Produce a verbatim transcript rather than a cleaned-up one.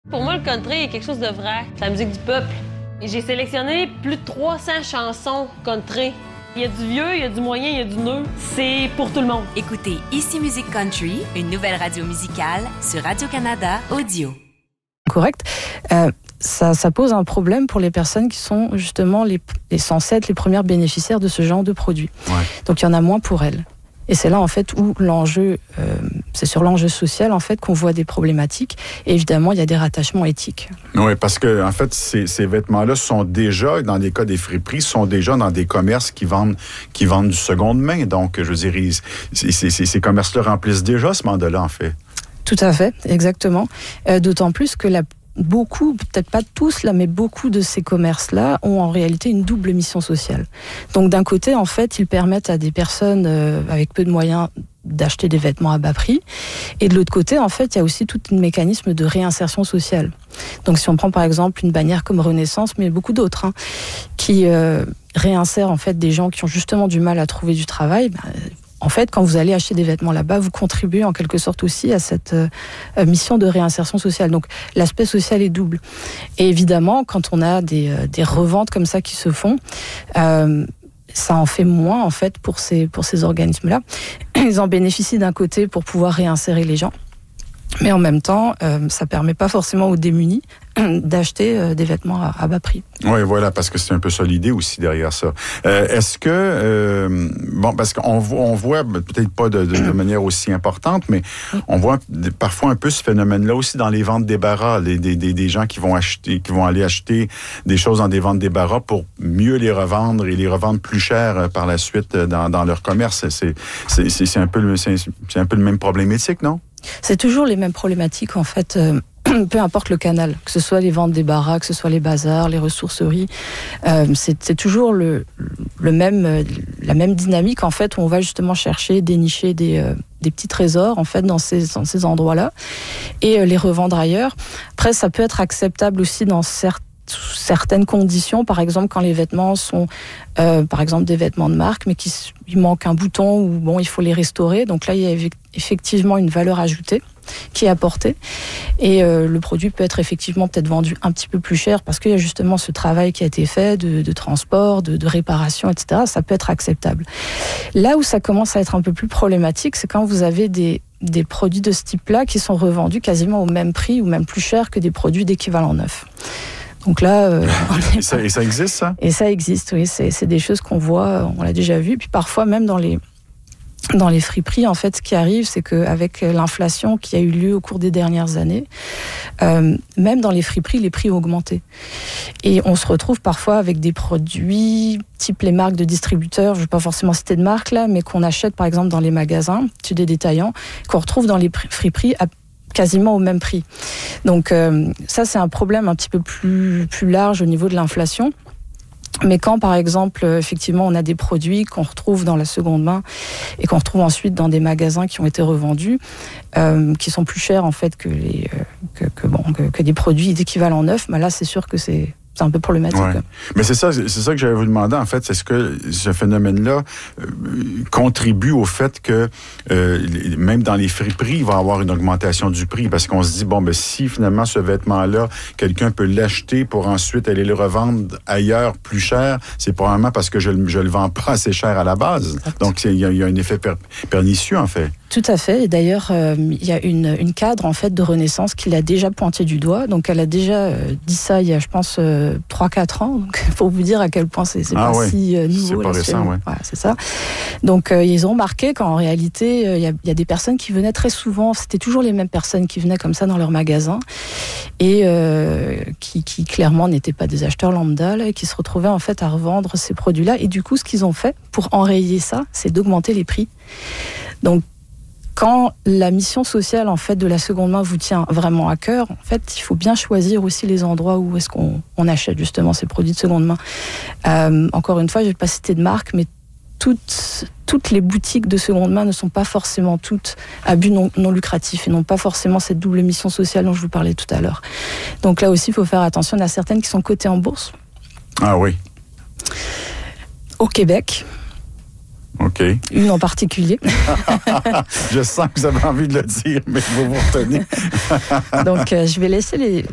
Pour moi, le country est quelque chose de vrai. C'est la musique du peuple. Et j'ai sélectionné plus de trois cents chansons country. Il y a du vieux, il y a du moyen, il y a du neuf. C'est pour tout le monde. Écoutez Ici Musique Country, une nouvelle radio musicale sur Radio-Canada Audio. Correct. Euh, ça, ça pose un problème pour les personnes qui sont justement les, les censées être les premières bénéficiaires de ce genre de produit. Ouais. Donc il y en a moins pour elles. Et c'est là en fait où l'enjeu, euh, c'est sur l'enjeu social en fait qu'on voit des problématiques. Et évidemment, il y a des rattachements éthiques. Oui, parce que en fait, ces, ces vêtements-là sont déjà, dans les cas des friperies, sont déjà dans des commerces qui vendent, qui vendent du seconde main. Donc, je veux dire, ces, ces, ces commerces-là remplissent déjà ce mandat-là, en fait. Tout à fait, exactement. Euh, d'autant plus que la Beaucoup, peut-être pas tous là, mais beaucoup de ces commerces-là ont en réalité une double mission sociale. Donc d'un côté, en fait, ils permettent à des personnes euh, avec peu de moyens d'acheter des vêtements à bas prix. Et de l'autre côté, en fait, il y a aussi tout un mécanisme de réinsertion sociale. Donc si on prend par exemple une bannière comme Renaissance, mais beaucoup d'autres, hein, qui euh, réinsèrent en fait des gens qui ont justement du mal à trouver du travail, bah, en fait, quand vous allez acheter des vêtements là-bas, vous contribuez en quelque sorte aussi à cette euh, mission de réinsertion sociale. Donc, l'aspect social est double. Et évidemment, quand on a des, euh, des reventes comme ça qui se font, euh, ça en fait moins, en fait, pour ces, pour ces organismes-là. Ils en bénéficient d'un côté pour pouvoir réinsérer les gens. Mais en même temps, euh, ça permet pas forcément aux démunis d'acheter euh, des vêtements à, à bas prix. Oui, voilà, parce que c'est un peu ça l'idée aussi derrière ça. Euh, est-ce que, euh, bon, parce qu'on on voit, peut-être pas de, de, de manière aussi importante, mais on voit parfois un peu ce phénomène-là aussi dans les ventes débarras, des, des, des gens qui vont acheter, qui vont aller acheter des choses dans des ventes débarras pour mieux les revendre et les revendre plus cher par la suite dans, dans leur commerce. C'est, c'est, c'est, c'est un peu le, c'est, c'est un peu le même problématique, non? C'est toujours les mêmes problématiques, en fait, euh, peu importe le canal, que ce soit les ventes des baraques, que ce soit les bazars, les ressourceries, euh, c'est, c'est toujours le, le même, la même dynamique, en fait, où on va justement chercher, dénicher des, euh, des petits trésors, en fait, dans ces, dans ces endroits-là, et euh, les revendre ailleurs. Après, ça peut être acceptable aussi dans certains certaines conditions, par exemple quand les vêtements sont euh, par exemple des vêtements de marque mais qu'il manque un bouton ou bon il faut les restaurer, donc là il y a effectivement une valeur ajoutée qui est apportée et euh, le produit peut être effectivement peut-être vendu un petit peu plus cher parce qu'il y a justement ce travail qui a été fait de, de transport, de, de réparation, et cetera. Ça peut être acceptable. Là où ça commence à être un peu plus problématique, c'est quand vous avez des des produits de ce type-là qui sont revendus quasiment au même prix ou même plus cher que des produits d'équivalent neuf. Donc là, euh, et, ça, et ça existe, ça? Et ça existe, oui. C'est, c'est des choses qu'on voit, on l'a déjà vu. Puis parfois, même dans les dans les friperies, en fait, ce qui arrive, c'est qu'avec l'inflation qui a eu lieu au cours des dernières années, euh, même dans les friperies, les prix ont augmenté. Et on se retrouve parfois avec des produits type les marques de distributeurs, je ne vais pas forcément citer de marque là, mais qu'on achète par exemple dans les magasins, chez des détaillants, qu'on retrouve dans les friperies à quasiment au même prix. Donc euh, ça, c'est un problème un petit peu plus, plus large au niveau de l'inflation. Mais quand, par exemple, effectivement, on a des produits qu'on retrouve dans la seconde main et qu'on retrouve ensuite dans des magasins qui ont été revendus, euh, qui sont plus chers en fait que les euh, que, que bon que, que des produits d'équivalent neuf, bah là, c'est sûr que c'est c'est un peu problématique. Ouais. Mais c'est ça, c'est ça que j'allais vous demander, en fait. Est-ce que ce phénomène-là euh, contribue au fait que, euh, même dans les friperies, il va y avoir une augmentation du prix? Parce qu'on se dit, bon, ben si finalement ce vêtement-là, quelqu'un peut l'acheter pour ensuite aller le revendre ailleurs plus cher, c'est probablement parce que je ne le vends pas assez cher à la base. Exact. Donc, il y, y a un effet per, pernicieux, en fait. Tout à fait. Et d'ailleurs, euh, il y a une, une cadre, en fait, de Renaissance qui l'a déjà pointé du doigt. Donc, elle a déjà euh, dit ça il y a, je pense, euh, trois quatre ans. Donc, pour vous dire à quel point c'est, c'est ah pas ouais. si euh, nouveau. C'est pas là, récent, ouais. Voilà, c'est ça. Donc, euh, ils ont remarqué qu'en réalité, euh, il y a, il y a des personnes qui venaient très souvent, c'était toujours les mêmes personnes qui venaient comme ça dans leur magasin et euh, qui, qui, clairement, n'étaient pas des acheteurs lambda, là, et qui se retrouvaient, en fait, à revendre ces produits-là. Et du coup, ce qu'ils ont fait pour enrayer ça, c'est d'augmenter les prix. Donc, quand la mission sociale en fait de la seconde main vous tient vraiment à cœur, en fait, il faut bien choisir aussi les endroits où est-ce qu'on on achète justement ces produits de seconde main. Euh, encore une fois, je ne vais pas citer de marque, mais toutes toutes les boutiques de seconde main ne sont pas forcément toutes à but non, non lucratif et n'ont pas forcément cette double mission sociale dont je vous parlais tout à l'heure. Donc là aussi, il faut faire attention. Il y en a certaines qui sont cotées en bourse. Ah oui. Au Québec. OK. Une en particulier. Je sens que vous avez envie de le dire, mais je vais vous retenir. Donc, euh, je vais laisser les,